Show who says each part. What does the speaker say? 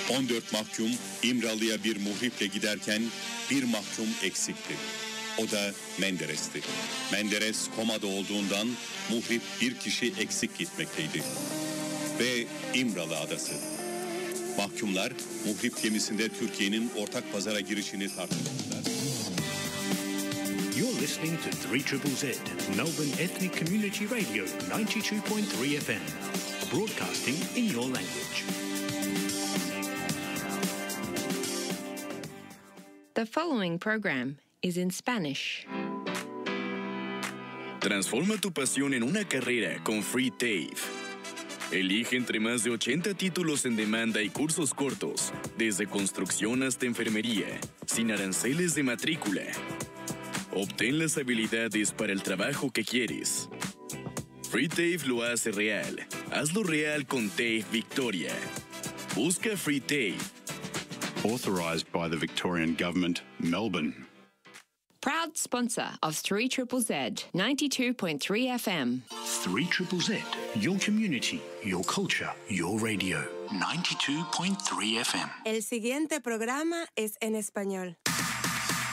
Speaker 1: 14 mahkum İmralı'ya bir muhriple giderken bir mahkum eksikti. O da Menderes'ti. Menderes komada olduğundan muhrip bir kişi eksik gitmekteydi. Ve İmralı adası. Mahkumlar muhrip gemisinde Türkiye'nin ortak pazara girişini tartıştılar.
Speaker 2: You're listening to 3ZZZ, Melbourne Ethnic Community Radio 92.3 FM, broadcasting in your language.
Speaker 3: The following program is in Spanish.
Speaker 4: Transforma tu pasión en una carrera con Free TAFE. Elige entre más de 80 títulos en demanda y cursos cortos, desde construcción hasta enfermería, sin aranceles de matrícula. Obtén las habilidades para el trabajo que quieres. Free TAFE lo hace real. Hazlo real con TAFE Victoria. Busca Free TAFE.
Speaker 5: Authorised by the Victorian Government, Melbourne.
Speaker 3: Proud sponsor of 3ZZZ 92.3 FM.
Speaker 2: 3ZZZ, your community, your culture, your radio. 92.3 FM.
Speaker 6: El siguiente programa es en español.